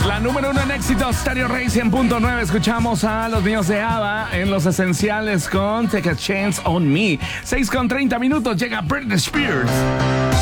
La número 1 en éxito, Stereo Rey 100.9. Escuchamos a los niños de ABBA en Los Esenciales con Take a Chance on Me. 6:30 minutos, llega Britney Spears.